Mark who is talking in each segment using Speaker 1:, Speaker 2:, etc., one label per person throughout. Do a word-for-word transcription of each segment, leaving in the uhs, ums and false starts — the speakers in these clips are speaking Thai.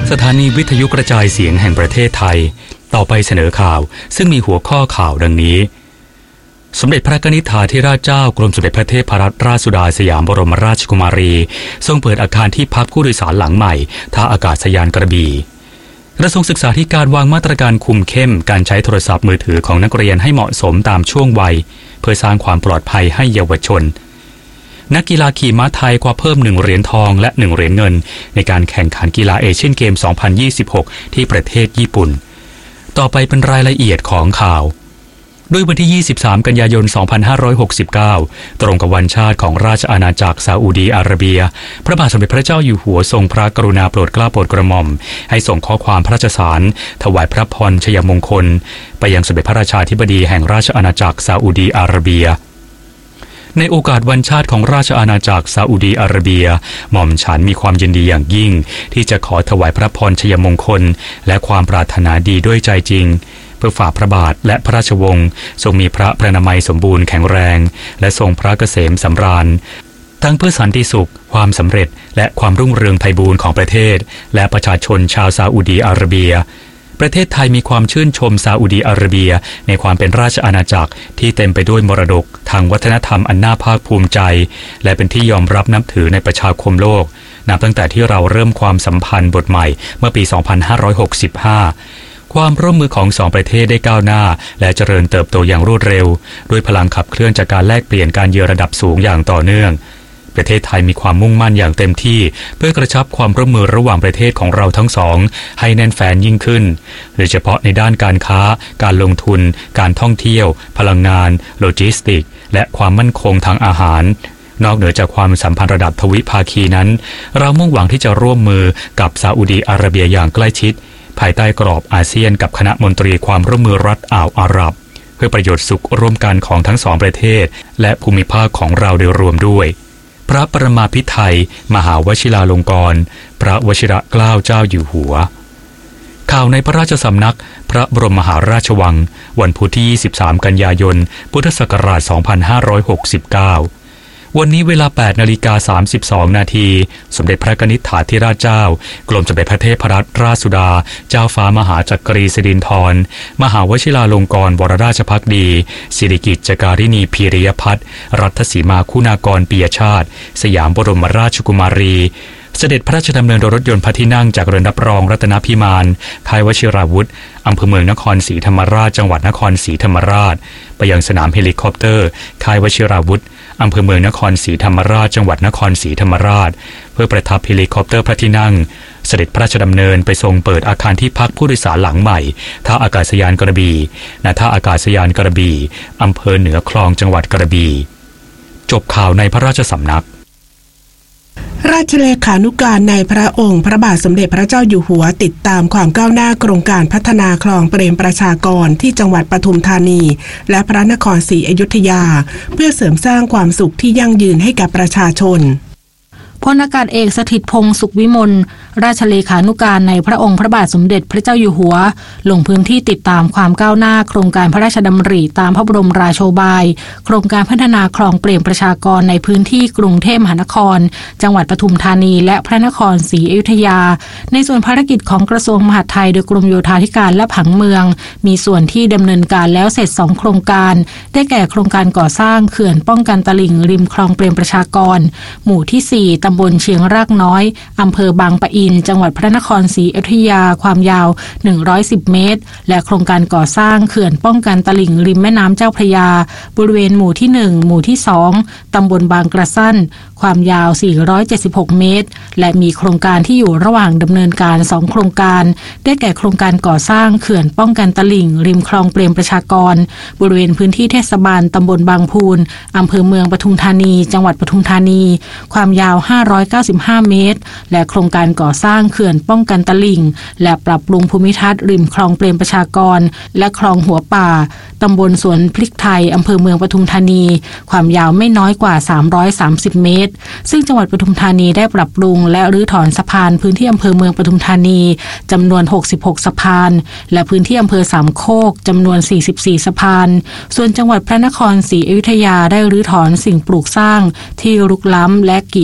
Speaker 1: สถานีวิทยุกระจายเสียงแห่งประเทศไทยต่อไปเสนอข่าวซึ่งมีหัวข้อข่าวดังนี้สมเด็จพระนิธิถาธิราชเจ้ากรมสมเด็จพระเทพรัตนราชสุดาสยามบรมราชกุมารีทรงเปิดอาคารที่พักผู้โดยสารหลังใหม่ท่าอากาศยานกระบี่กระทรวงศึกษาธิการวางมาตรการคุมเข้มการใช้โทรศัพท์มือถือของนักเรียนให้เหมาะสมตามช่วงวัยเพื่อสร้างความปลอดภัยให้เยาวชนนักกีฬาขี่ม้าไทยคว้าเพิ่มหนึ่งเหรียญทองและหนึ่งเหรียญเงินในการแข่งขันกีฬาเอเชียนเกม สองพันยี่สิบหก ที่ประเทศญี่ปุ่นต่อไปเป็นรายละเอียดของข่าวด้วยวันที่ยี่สิบสามกันยายนสองพันห้าร้อยหกสิบเก้าตรงกับวันชาติของราชอาณาจักรซาอุดีอาระเบียพระบาทสมเด็จพระเจ้าอยู่หัวทรงพระกรุณาโปรดเกล้าโปรดกระหม่อมให้ส่งข้อความพระราชสารถวายพระพรชัยมงคลไปยังสมเด็จพระราชาธิบดีแห่งราชอาณาจักรซาอุดีอาระเบียในโอกาสวันชาติของราชอาณาจักรซาอุดีอาระเบียหม่อมฉันมีความยินดีอย่างยิ่งที่จะขอถวายพระพรชัยมงคลและความปรารถนาดีด้วยใจจริงเพื่อฝ่าพระบาทและพระราชวงศ์ทรงมีพระพระนามัยสมบูรณ์แข็งแรงและทรงพระเกษมสำราญทั้งเพื่อสันติสุขความสำเร็จและความรุ่งเรืองไพบูรณ์ของประเทศและประชาชนชาวซาอุดีอาระเบียประเทศไทยมีความชื่นชมซาอุดีอาระเบียในความเป็นราชอาณาจักรที่เต็มไปด้วยมรดกทางวัฒนธรรมอันน่าภาคภูมิใจและเป็นที่ยอมรับนับถือในประชาคมโลกนับตั้งแต่ที่เราเริ่มความสัมพันธ์บทใหม่เมื่อปี สองพันห้าร้อยหกสิบห้าความร่วมมือของสองประเทศได้ก้าวหน้าและเจริญเติบโตอย่างรวดเร็วด้วยพลังขับเคลื่อนจากการแลกเปลี่ยนการเยือนระดับสูงอย่างต่อเนื่องประเทศไทยมีความมุ่งมั่นอย่างเต็มที่เพื่อกระชับความร่วมมือระหว่างประเทศของเราทั้งสองให้แน่นแฟ้นยิ่งขึ้นโดยเฉพาะในด้านการค้าการลงทุนการท่องเที่ยวพลังงานโลจิสติกส์และความมั่นคงทางอาหารนอกเหนือจากความสัมพันธ์ระดับทวิภาคีนั้นเรามุ่งหวังที่จะร่วมมือกับซาอุดีอาระเบียอย่างใกล้ชิดภายใต้กรอบอาเซียนกับคณะมนตรีความร่วมมือรัฐอ่าวอาหรับเพื่อประโยชน์สุขร่วมกันของทั้งสองประเทศและภูมิภาคของเราโดยรวมด้วยพระประมาภิไธยมหาวชิราลงกรณ์พระวชิรเกล้าเจ้าอยู่หัวข่าวในพระราชสำนักพระบรมมหาราชวังวันพุธที่ยี่สิบสามกันยายนพุทธศักราชสองพันห้าร้อยหกสิบเก้าวันนี้เวลา แปดนาฬิกาสามสิบสองนาทีสมเด็จพระนิธิถาธิราชเจ้ากรมสมเด็จพระเทพรัตนราชสุดาเจ้าฟ้ามหาจักรีสิรินธรมหาวชิราลงกรณ์วรราชภักดีสิริกิติ์การินีพีริยพัฒน์รัตสีมาคุณากรปิยชาติสยามบรมราชกุมารีเสด็จพระราชดำเนินโดยรถยนต์พระที่นั่งจากเรือนรับรองรัตนพิมานค่ายวชิราวุธอำเภอเมืองนครศรีธรรมราชจังหวัดนครศรีธรรมราชไปยังสนามเฮลิคอปเตอร์ค่ายวชิราวุธอำเภอเมืองนครศรีธรรมราชจังหวัดนครศรีธรรมราชเพื่อประทับเฮลิคอปเตอร์พระที่นั่งเสด็จพระราชดำเนินไปทรงเปิดอาคารที่พักผู้โดยสารหลังใหม่ท่าอากาศยานกระบี่ณท่าอากาศยานกระบี่อำเภอเหนือคลองจังหวัดกระบี่จบข่าวในพระราชสำนัก
Speaker 2: ราชเลขานุการในพระองค์พระบาทสมเด็จพระเจ้าอยู่หัวติดตามความก้าวหน้าโครงการพัฒนาคลองเปรมประชากรที่จังหวัดปทุมธานีและพระนครศรีอยุธยาเพื่อเสริมสร้างความสุขที่ยั่งยืนให้กับประชาชนพลอากาศเอกสถิตพงษ์สุขวิมลราชเลขานุการในพระองค์พระบาทสมเด็จพระเจ้าอยู่หัวลงพื้นที่ติดตามความก้าวหน้าโครงการพระราชดำริตามพระบรมราโชบายโครงการพัฒนาคลองเปรมประชากรในพื้นที่กรุงเทพมหานครจังหวัดปทุมธานีและพระนครศรีอยุธยาในส่วนภารกิจของกระทรวงมหาดไทยโดยกรมโยธาธิการและผังเมืองมีส่วนที่ดำเนินการแล้วเสร็จสองโครงการได้แก่โครงการก่อสร้างเขื่อนป้องกันตลิ่งริมคลองเปรมประชากรหมู่ที่สี่ตำบลเชียงรากน้อยอำเภอบางปะอินจังหวัดพระนครศรีอยุธยาความยาวหนึ่งร้อยสิบเมตรและโครงการก่อสร้างเขื่อนป้องกันตลิ่งริมแม่น้ำเจ้าพระยาบริเวณหมู่ที่หนึ่งหมู่ที่สองตำบลบางกระสั้นความยาวสี่ร้อยเจ็ดสิบหกเมตรและมีโครงการที่อยู่ระหว่างดำเนินการสองโครงการได้แก่โครงการก่อสร้างเขื่อนป้องกันตลิ่งริมคลองเปรมประชากรบริเวณพื้นที่เทศบาลตำบลบางพูนอำเภอเมืองปทุมธานีจังหวัดปทุมธานีความยาวห้าร้อยเก้าสิบห้าเมตรและโครงการก่อสร้างเขื่อนป้องกันตลิ่งและปรับปรุงภูมิทัศน์ริมคลองเปรมประชากรและคลองหัวป่าตำบลสวนพริกไทยอำเภอเมืองปทุมธานีความยาวไม่น้อยกว่าสามร้อยสามสิบเมตรซึ่งจังหวัดปทุมธานีได้ปรับปรุงและรื้อถอนสะพานพื้นที่อำเภอเมืองปทุมธานีจำนวนหกสิบหกสะพานและพื้นที่อำเภอสามโคกจำนวนสี่สิบสี่สะพานส่วนจังหวัดพระนครศรีอยุธยาได้รื้อถอนสิ่งปลูกสร้างที่รุกล้ำและกีดขวาง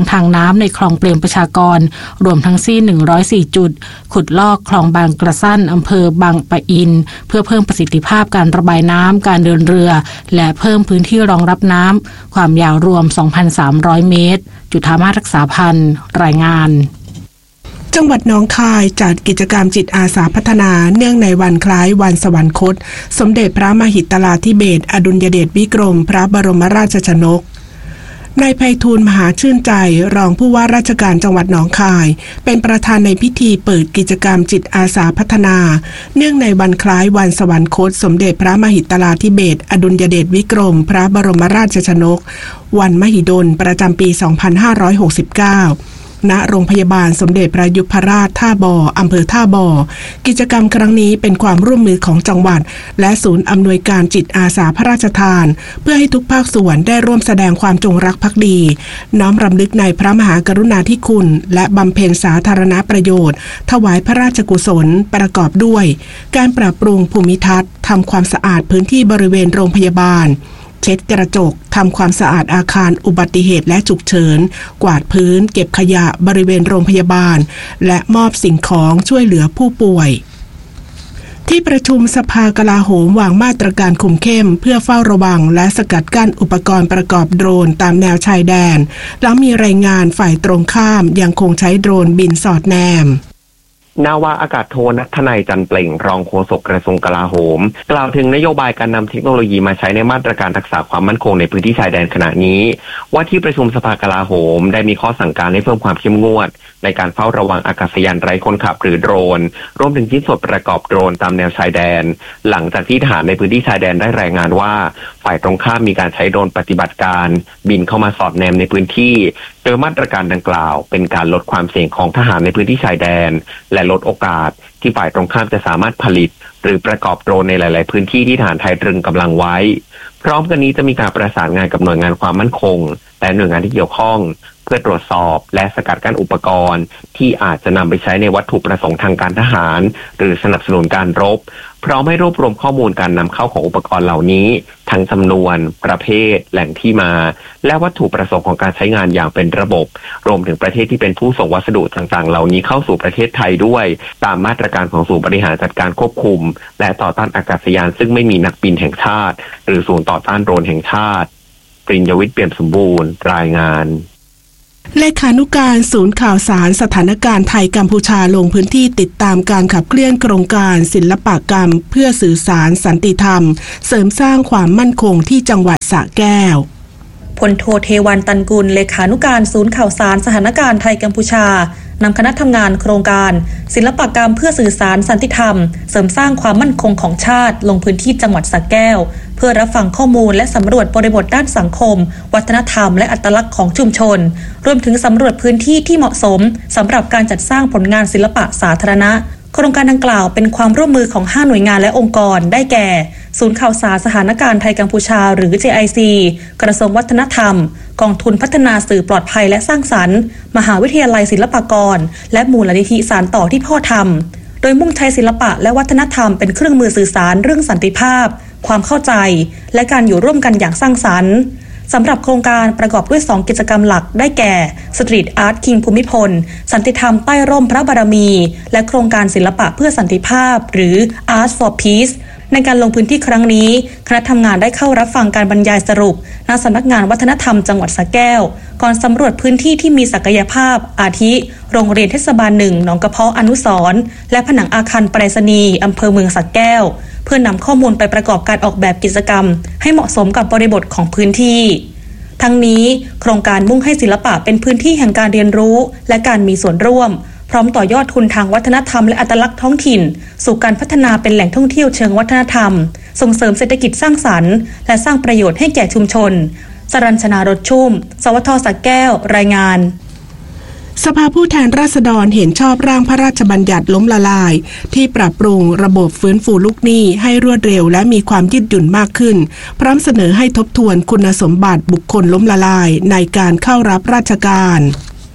Speaker 3: ทางน้ำในคลองเปรมประชากรรวมทั้งสิ้นหนึ่งร้อยสี่จุดขุดลอกคลองบางกระสั้นอำเภอบางปะอินเพื่อเพิ่มประสิทธิภาพการระบายน้ำการเดินเรือและเพิ่มพื้นที่รองรับน้ำความยาวรวม สองพันสามร้อย เมตรจุฑามาศรักษาพันธ์รายงาน
Speaker 2: จังหวัดหนองคายจัดกิจกรรมจิตอาสาพัฒนาเนื่องในวันคล้ายวันสวรรคตสมเด็จพระมหิตลาธิเบศรอดุลยเดชวิกรมพระบรมราชชนกนายไพฑูรย์มหาชื่นใจรองผู้ว่าราชการจังหวัดหนองคายเป็นประธานในพิธีเปิดกิจกรรมจิตอาสาพัฒนาเนื่องในวันคล้ายวันสวรรคตสมเด็จพระมหิตลาธิเบศรอดุลยเดชวิกรมพระบรมราชชนกวันมหิดลประจำปี สองพันห้าร้อยหกสิบเก้าณโรงพยาบาลสมเด็จพระยุพราชท่าบ่ออำเภอท่าบ่อกิจกรรมครั้งนี้เป็นความร่วมมือของจังหวัดและศูนย์อำนวยการจิตอาสาพระราชทานเพื่อให้ทุกภาคส่วนได้ร่วมแสดงความจงรักภักดีน้อมรำลึกในพระมหากรุณาธิคุณและบำเพ็ญสาธารณประโยชน์ถวายพระราชกุศลประกอบด้วยการปรับปรุงภูมิทัศน์ทำความสะอาดพื้นที่บริเวณโรงพยาบาลเช็ดกระจกทำความสะอาดอาคารอุบัติเหตุและฉุกเฉินกวาดพื้นเก็บขยะบริเวณโรงพยาบาลและมอบสิ่งของช่วยเหลือผู้ป่วยที่ประชุมสภากลาโหมวางมาตรการคุมเข้มเพื่อเฝ้าระวังและสกัดกั้นอุปกรณ์ประกอบโดรนตามแนวชายแดนหลังมีรายงานฝ่ายตรงข้ามยังคงใช้โดรนบินสอดแนม
Speaker 4: นาวาอากาศโทณัฐนัยจันเปล่งรองโฆษกกระทรวงกลาโหมกล่าวถึงนโยบายการนำเทคโนโลยีมาใช้ในมาตรการรักษาความมั่นคงในพื้นที่ชายแดนขณะนี้ว่าที่ประชุมสภากลาโหมได้มีข้อสั่งการให้เพิ่มความเข้มงวดในการเฝ้าระวังอากาศยานไร้คนขับหรือโดรนรวมถึงชิ้นส่วนประกอบโดรนตามแนวชายแดนหลังจากที่ทหารในพื้นที่ชายแดนได้รายงานว่าฝ่ายตรงข้ามมีการใช้โดรนปฏิบัติการบินเข้ามาสอดแนมในพื้นที่โดยมาตรการดังกล่าวเป็นการลดความเสี่ยงของทหารในพื้นที่ชายแดนและลดโอกาสที่ฝ่ายตรงข้ามจะสามารถผลิตหรือประกอบโดรนในหลายๆพื้นที่ที่ทหารไทยตรึงกำลังไว้พร้อมกันนี้จะมีการประสานงานกับหน่วยงานความมั่นคงและหน่วยงานที่เกี่ยวข้องเพื่อตรวจสอบและสกัดกั้นอุปกรณ์ที่อาจจะนำไปใช้ในวัตถุประสงค์ทางการทหารหรือสนับสนุนการรบพร้อมให้รวบรวมข้อมูลการนำเข้าของอุปกรณ์เหล่านี้ทั้งจำนวนประเภทแหล่งที่มาและวัตถุประสงค์ของการใช้งานอย่างเป็นระบบรวมถึงประเทศที่เป็นผู้ส่งวัสดุต่างๆเหล่านี้เข้าสู่ประเทศไทยด้วยตามมาตรการของศูนย์บริหารจัดการควบคุมและต่อต้านอากาศยานซึ่งไม่มีนักบินแห่งชาติหรือศูนย์ต่อต้านโดรนแห่งชาติปริญญวิทย์เปี่ยมสมบูรณ์รายงาน
Speaker 2: เลขานุการศูนย์ข่าวสารสถานการณ์ไทยกัมพูชาลงพื้นที่ติดตามการขับเคลื่อนโครงการศิลปกรรมเพื่อสื่อสารสันติธรรมเสริมสร้างความมั่นคงที่จังหวัดสระแก้ว
Speaker 5: พลโทเทวันตันกุลเลขานุการศูนย์ข่าวสารสถานการณ์ไทยกัมพูชานำคณะทำงานโครงการศิลปกรรมเพื่อสื่อสารสันติธรรมเสริมสร้างความมั่นคงของชาติลงพื้นที่จังหวัดสระแก้วเพื่อรับฟังข้อมูลและสำรวจบริบทด้านสังคมวัฒนธรรมและอัตลักษณ์ของชุมชนรวมถึงสำรวจพื้นที่ที่เหมาะสมสำหรับการจัดสร้างผลงานศิลปะสาธารณะโครงการดังกล่าวเป็นความร่วมมือของห้าหน่วยงานและองค์กรได้แก่ศูนย์ข่าวสารสถานการณ์ไทยกัมพูชาหรือ เจ ไอ ซี กระทรวงวัฒนธรรมกองทุนพัฒนาสื่อปลอดภัยและสร้างสรรค์มหาวิทยาลัยศิลปากรและมูลนิธิสานต่อที่พ่อทำโดยมุ่งใช้ศิลปะและวัฒนธรรมเป็นเครื่องมือสื่อสารเรื่องสันติภาพความเข้าใจและการอยู่ร่วมกันอย่างสร้างสรรค์สำหรับโครงการประกอบด้วยสองกิจกรรมหลักได้แก่สตรีทอาร์ตคิงภูมิพลสันติธรรมใต้ร่มพระบารมีและโครงการศิลปะเพื่อสันติภาพหรือ Art for Peace ในการลงพื้นที่ครั้งนี้คณะทำงานได้เข้ารับฟังการบรรยายสรุปณสำนักงานวัฒนธรรมจังหวัดสระแก้วก่อนสำรวจพื้นที่ที่มีศักยภาพอาทิโรงเรียนเทศบาลหนึ่งหนองกระเพาะอนุสรณ์และผนังอาคารไปรษณีย์อำเภอเมืองสระแก้วเพื่อนำข้อมูลไปประกอบการออกแบบกิจกรรมให้เหมาะสมกับบริบทของพื้นที่ทั้งนี้โครงการมุ่งให้ศิลปะเป็นพื้นที่แห่งการเรียนรู้และการมีส่วนร่วมพร้อมต่อยอดทุนทางวัฒนธรรมและอัตลักษณ์ท้องถิ่นสู่การพัฒนาเป็นแหล่งท่องเที่ยวเชิงวัฒนธรรมส่งเสริมเศรษฐกิจสร้างสรรค์และสร้างประโยชน์ให้แก่ชุมชนสรัญชนารถชุ่มสวทสระแก้วรายงาน
Speaker 2: สภาผู้แทนราษฎรเห็นชอบร่างพระราชบัญญัติล้มละลายที่ปรับปรุงระบบฟื้นฟูลูกหนี้ให้รวดเร็วและมีความยืดหยุ่นมากขึ้นพร้อมเสนอให้ทบทวนคุณสมบัติบุคคลล้มละลายในการเข้ารับราชการ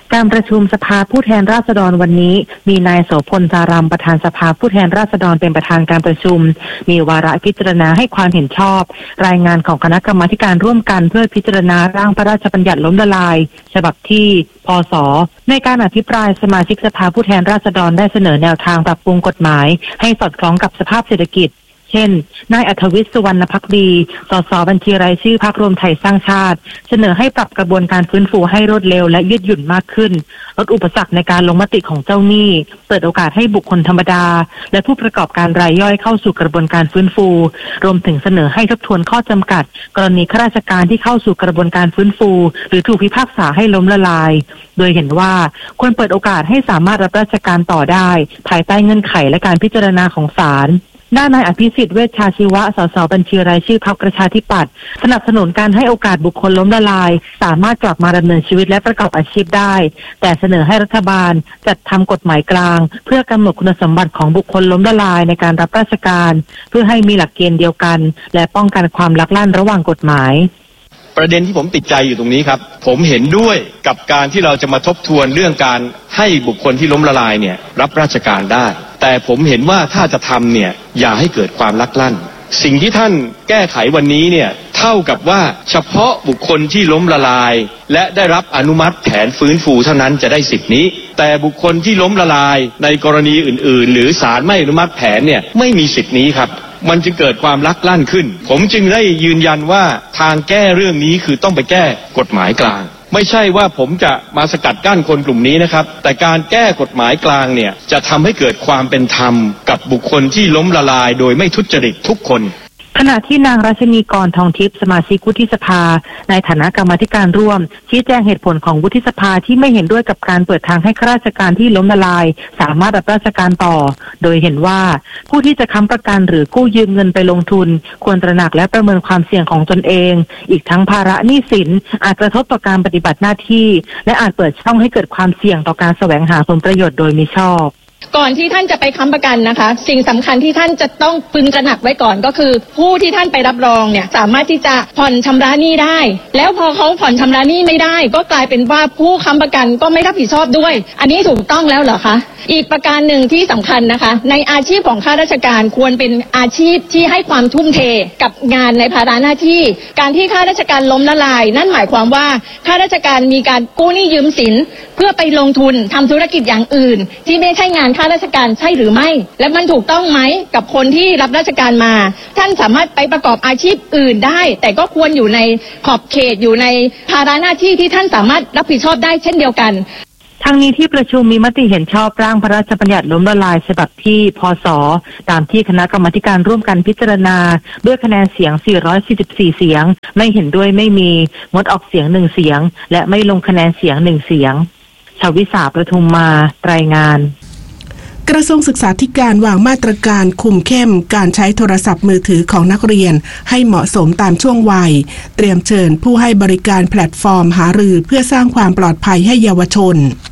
Speaker 6: การประชุมสภาผู้แทนราษฎรวันนี้มีนายโสพล สารัมประธานสภาผู้แทนราษฎรเป็นประธานการประชุมมีวาระพิจารณาให้ความเห็นชอบรายงานของคณะกรรมาการร่วมกันเพื่อพิจารณาร่างพระราชบัญญัติล้มละลายฉบับที่พ.ศ.ในการอภิปรายสมาชิกสภาผู้แทนราษฎรได้เสนอแนวทางปรับปรุงกฎหมายให้สอดคล้องกับสภาพเศรษฐกิจเช่นนายอัธวิทย์ สุวรรณภักดี สสบัญชีรายชื่อพรรครวมไทยสร้างชาติเสนอให้ปรับกระบวนการฟื้นฟูให้รวดเร็วและยืดหยุ่นมากขึ้นลดอุปสรรคในการลงมติของเจ้าหนี้เปิดโอกาสให้บุคคลธรรมดาและผู้ประกอบการรายย่อยเข้าสู่กระบวนการฟื้นฟูรวมถึงเสนอให้ทบทวนข้อจำกัดกรณีข้าราชการที่เข้าสู่กระบวนการฟื้นฟูหรือถูกพิพากษาให้ล้มละลายโดยเห็นว่าควรเปิดโอกาสให้สามารถรับราชการต่อได้ภายใต้เงื่อนไขและการพิจารณาของศาลด้านนายอภิสิทธิ์ เวชชาชีวะ สสบัญชีรายชื่อพรรคประชาธิปัตย์สนับสนุนการให้โอกาสบุคคลล้มละลายสามารถกลับมาดำเนินชีวิตและประกอบอาชีพได้แต่เสนอให้รัฐบาลจัดทำกฎหมายกลางเพื่อกำหนดคุณสมบัติของบุคคลล้มละลายในการรับราชการเพื่อให้มีหลักเกณฑ์เดียวกันและป้องกันความลักลั่นระหว่างกฎหมาย
Speaker 7: ประเด็นที่ผมติดใจอยู่ตรงนี้ครับผมเห็นด้วยกับการที่เราจะมาทบทวนเรื่องการให้บุคคลที่ล้มละลายเนี่ยรับราชการได้แต่ผมเห็นว่าถ้าจะทำเนี่ยอย่าให้เกิดความลักลั่นสิ่งที่ท่านแก้ไขวันนี้เนี่ยเท่ากับว่าเฉพาะบุคคลที่ล้มละลายและได้รับอนุมัติแผนฟื้นฟูเท่านั้นจะได้สิทธินี้แต่บุคคลที่ล้มละลายในกรณีอื่นๆหรือศาลไม่อนุมัติแผนเนี่ยไม่มีสิทธินี้ครับมันจึงเกิดความลักลั่นขึ้นผมจึงได้ยืนยันว่าทางแก้เรื่องนี้คือต้องไปแก้กฎหมายกลางไม่ใช่ว่าผมจะมาสกัดกั้นคนกลุ่มนี้นะครับแต่การแก้กฎหมายกลางเนี่ยจะทำให้เกิดความเป็นธรรมกับบุคคลที่ล้มละลายโดยไม่ทุจริตทุกคน
Speaker 6: ขณะที่นางรัชนีกรทองทิพย์สมาชิกวุฒิสภาในฐานะกรรมาธิการร่วมชี้แจงเหตุผลของวุฒิสภาที่ไม่เห็นด้วยกับการเปิดทางให้ข้าราชการที่ล้มละลายสามารถรับราชการต่อโดยเห็นว่าผู้ที่จะค้ำประกันหรือกู้ยืมเงินไปลงทุนควรตระหนักและประเมินความเสี่ยงของตนเองอีกทั้งภาระหนี้สินอาจกระทบต่อการปฏิบัติหน้าที่และอาจเปิดช่องให้เกิดความเสี่ยงต่อการแสวงหาผลประโยชน์โดยมิชอบ
Speaker 8: ก่อนที่ท่านจะไปค้ำประกันนะคะสิ่งสำคัญที่ท่านจะต้องพึงตระหนักไว้ก่อนก็คือผู้ที่ท่านไปรับรองเนี่ยสามารถที่จะผ่อนชำระหนี้ได้แล้วพอเขาผ่อนชำระหนี้ไม่ได้ก็กลายเป็นว่าผู้ค้ำประกันก็ไม่รับผิดชอบด้วยอันนี้ถูกต้องแล้วเหรอคะอีกประการหนึ่งที่สำคัญนะคะในอาชีพของข้าราชการควรเป็นอาชีพที่ให้ความทุ่มเทกับงานในภาระหน้าที่การที่ข้าราชการล้มละลายนั่นหมายความว่าข้าราชการมีการกู้หนี้ยืมสินเพื่อไปลงทุนทำธุรกิจอย่างอื่นที่ไม่ใช่งานข้าราชการใช่หรือไม่และมันถูกต้องไหมกับคนที่รับราชการมาท่านสามารถไปประกอบอาชีพอื่นได้แต่ก็ควรอยู่ในขอบเขตอยู่ในภาระหน้าที่ที่ท่านสามารถรับผิดชอบได้เช่นเดียวกัน
Speaker 6: ทั้งนี้ที่ประชุมมีมติเห็นชอบร่างพระราชบัญญัติล้มละลายฉบับที่พ.ศ.ตามที่คณะกรรมาธิการร่วมกันพิจารณาด้วยคะแนนเสียงสี่ร้อยสี่สิบสี่เสียงไม่เห็นด้วยไม่มีงดออกเสียงหนึ่งเสียงและไม่ลงคะแนนเสียงหนึ่งเสียงชวิสาประทุมมารายงาน
Speaker 2: กระทรวงศึกษาธิการวางมาตรการคุมเข้มการใช้โทรศัพท์มือถือของนักเรียนให้เหมาะสมตามช่วงวัยเตรียมเชิญผู้ให้บริการแพลตฟอร์มหารือเพื่อสร้างความปลอดภัยให้เยาวชน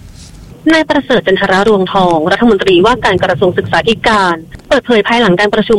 Speaker 9: นายประเสริฐจันทรารวงทองรัฐมนตรีว่าการกระทรวงศึกษาธิการเปิดเผยภายหลังการประชุม